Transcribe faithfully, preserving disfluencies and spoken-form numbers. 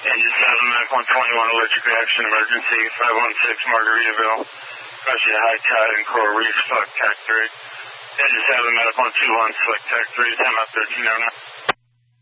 Engine seven, Mac one twenty-one, electric reaction emergency, five one six Margaritaville. Russia High Tide and Coral Reef, select Tech three. Engine seven, Mac one two one, select Tech three, time up thirteen oh nine.